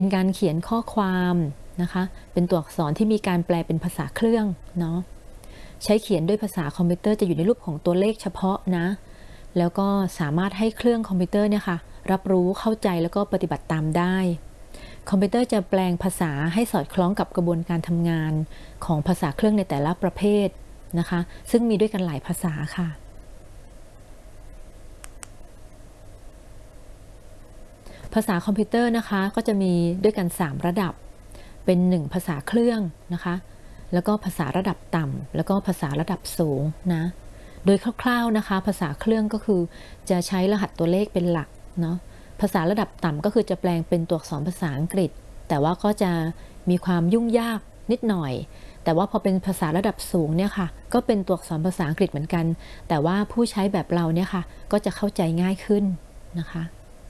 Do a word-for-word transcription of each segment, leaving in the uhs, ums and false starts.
เป็นการเขียนข้อความนะคะเป็นตัวอักษรที่มีการแปลเป็นภาษาเครื่องเนาะใช้เขียนด้วยภาษาคอมพิวเตอร์จะอยู่ในรูปของตัวเลขเฉพาะนะแล้วก็สามารถให้เครื่องคอมพิวเตอร์เนี่ยค่ะรับรู้เข้าใจแล้วก็ปฏิบัติตามได้คอมพิวเตอร์จะแปลงภาษาให้สอดคล้องกับกระบวนการทำงานของภาษาเครื่องในแต่ละประเภทนะคะซึ่งมีด้วยกันหลายภาษาค่ะภาษาคอมพิวเตอร์นะคะก็จะมีด้วยกันสามระดับเป็นหนึ่งภาษาเครื่องนะคะแล้วก็ภาษาระดับต่ำแล้วก็ภาษาระดับสูงนะโดยคร่าวๆนะคะภาษาเครื่องก็คือจะใช้รหัสตัวเลขเป็นหลักเนาะภาษาระดับต่ำก็คือจะแปลงเป็นตัวอักษรภาษาอังกฤษแต่ว่าก็จะมีความยุ่งยากนิดหน่อยแต่ว่าพอเป็นภาษาระดับสูงเนี่ยค่ะก็เป็นตัวอักษรภาษาอังกฤษเหมือนกันแต่ว่าผู้ใช้แบบเราเนี่ยค่ะก็จะเข้าใจง่ายขึ้นนะคะ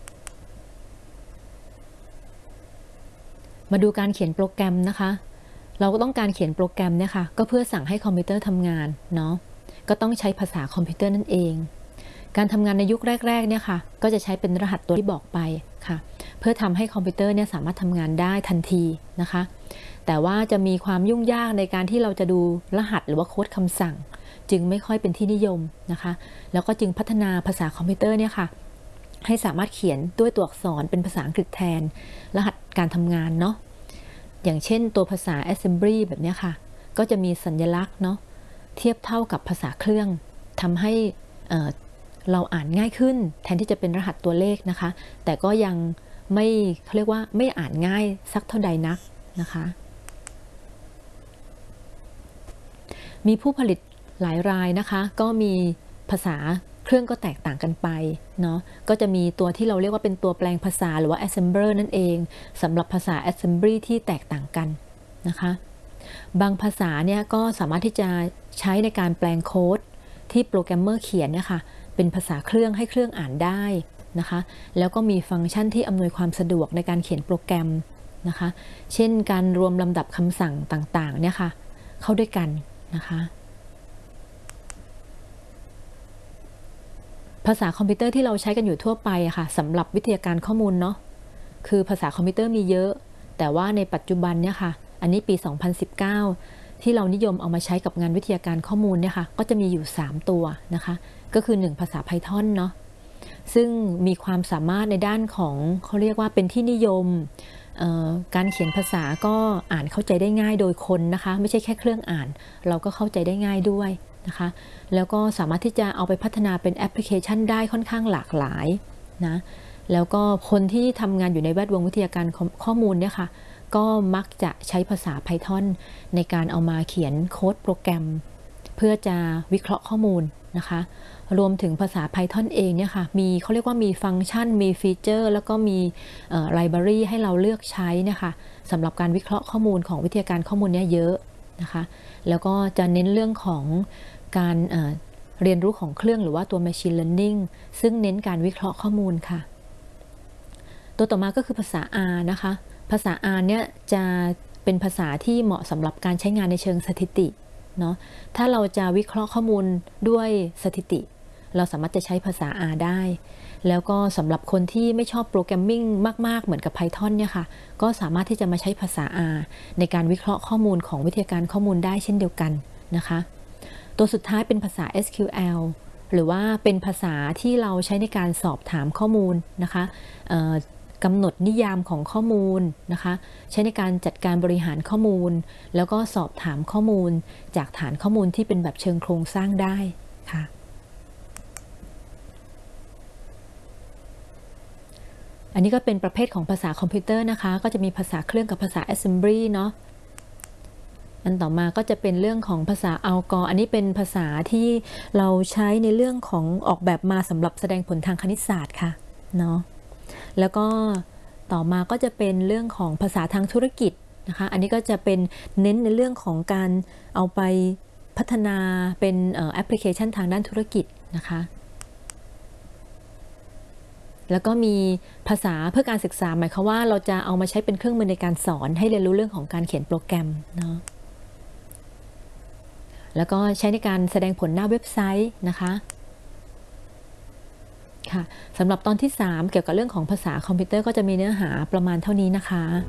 มาดูการเขียนโปรแกรมนะคะเราก็ต้องการเขียนโปรแกรมเนี่ยค่ะก็เพื่อสั่งให้คอมพิวเตอร์ทำงานเนาะก็ต้องใช้ภาษาคอมพิวเตอร์นั่นเองการทำงานในยุคแรกๆเนี่ยค่ะก็จะใช้เป็นรหัสตัวที่บอกไปค่ะเพื่อทำให้คอมพิวเตอร์เนี่ยสามารถทำงานได้ทันทีนะคะแต่ว่าจะมีความยุ่งยากในการที่เราจะดูรหัสหรือว่าโค้ดคำสั่งจึงไม่ค่อยเป็นที่นิยมนะคะแล้วก็จึงพัฒนาภาษาคอมพิวเตอร์เนี่ยค่ะให้สามารถเขียนด้วยตัวอักษรเป็นภาษาอังกฤษแทนรหัสการทำงานเนาะอย่างเช่นตัวภาษา assembly แบบนี้ค่ะก็จะมีสัญลักษณ์เนาะเทียบเท่ากับภาษาเครื่องทำให้เเราอ่านง่ายขึ้นแทนที่จะเป็นรหัสตัวเลขนะคะแต่ก็ยังไม่เขาเรียกว่าไม่อ่านง่ายสักเท่าใดนักนะคะมีผู้ผลิตหลายรายนะคะก็มีภาษาเครื่องก็แตกต่างกันไปเนาะก็จะมีตัวที่เราเรียกว่าเป็นตัวแปลงภาษาหรือว่า assembler นั่นเองสำหรับภาษา assembly ที่แตกต่างกันนะคะบางภาษาเนี่ยก็สามารถที่จะใช้ในการแปลงโค้ดที่โปรแกรมเมอร์เขียนเนี่ยค่ะเป็นภาษาเครื่องให้เครื่องอ่านได้นะคะแล้วก็มีฟังก์ชันที่อำนวยความสะดวกในการเขียนโปรแกรมนะคะเช่นการรวมลำดับคำสั่งต่างๆเนี่ยค่ะเข้าด้วยกันนะคะภาษาคอมพิวเตอร์ที่เราใช้กันอยู่ทั่วไปอะค่ะสำหรับวิทยาการข้อมูลเนาะคือภาษาคอมพิวเตอร์มีเยอะแต่ว่าในปัจจุบันเนี่ยค่ะอันนี้ปีสองพันสิบเก้าที่เรานิยมเอามาใช้กับงานวิทยาการข้อมูลเนี่ยค่ะก็จะมีอยู่สามตัวนะคะก็คือหนึ่งภาษา Python เนาะซึ่งมีความสามารถในด้านของเขาเรียกว่าเป็นที่นิยมการเขียนภาษาก็อ่านเข้าใจได้ง่ายโดยคนนะคะไม่ใช่แค่เครื่องอ่านเราก็เข้าใจได้ง่ายด้วยนะคะแล้วก็สามารถที่จะเอาไปพัฒนาเป็นแอปพลิเคชันได้ค่อนข้างหลากหลายนะแล้วก็คนที่ทำงานอยู่ในแวดวงวิทยาการข้อมูลเนี่ยค่ะก็มักจะใช้ภาษา Python ในการเอามาเขียนโค้ดโปรแกรมเพื่อจะวิเคราะห์ข้อมูลนะคะรวมถึงภาษา Python เองเนี่ยค่ะมีเขาเรียกว่ามีฟังก์ชันมีฟีเจอร์แล้วก็มีไลบรารีให้เราเลือกใช้นะคะสำหรับการวิเคราะห์ข้อมูลของวิทยาการข้อมูลเนี่ยเยอะนะคะแล้วก็จะเน้นเรื่องของการเเรียนรู้ของเครื่องหรือว่าตัว machine learning ซึ่งเน้นการวิเคราะห์ข้อมูลค่ะตัวต่อมาก็คือภาษา R นะคะภาษา R เนี่ยจะเป็นภาษาที่เหมาะสำหรับการใช้งานในเชิงสถิติเนาะถ้าเราจะวิเคราะห์ข้อมูลด้วยสถิติเราสามารถจะใช้ภาษา R ได้แล้วก็สำหรับคนที่ไม่ชอบโปรแกรมมิ่งมากๆเหมือนกับ Python เนี่ยค่ะก็สามารถที่จะมาใช้ภาษา R ในการวิเคราะห์ข้อมูลของวิทยาการข้อมูลได้เช่นเดียวกันนะคะตัวสุดท้ายเป็นภาษา เอส คิว แอล หรือว่าเป็นภาษาที่เราใช้ในการสอบถามข้อมูลนะคะกำหนดนิยามของข้อมูลนะคะใช้ในการจัดการบริหารข้อมูลแล้วก็สอบถามข้อมูลจากฐานข้อมูลที่เป็นแบบเชิงโครงสร้างได้ค่ะอันนี้ก็เป็นประเภทของภาษาคอมพิวเตอร์นะคะก็จะมีภาษาเครื่องกับภาษา assembly เนาะอันต่อมาก็จะเป็นเรื่องของภาษาอัลกอริอันนี้เป็นภาษาที่เราใช้ในเรื่องของออกแบบมาสำหรับแสดงผลทางคณิตศาสตร์ค่ะเนาะแล้วก็ต่อมาก็จะเป็นเรื่องของภาษาทางธุรกิจนะคะอันนี้ก็จะเป็นเน้นในเรื่องของการเอาไปพัฒนาเป็นแอปพลิเคชันทางด้านธุรกิจนะคะแล้วก็มีภาษาเพื่อการศึกษาหมายความว่าเราจะเอามาใช้เป็นเครื่องมือในการสอนให้เรียนรู้เรื่องของการเขียนโปรแกรมเนาะแล้วก็ใช้ในการแสดงผลหน้าเว็บไซต์นะคะค่ะสำหรับตอนที่สามเกี่ยวกับเรื่องของภาษาคอมพิวเตอร์ก็จะมีเนื้อหาประมาณเท่านี้นะคะ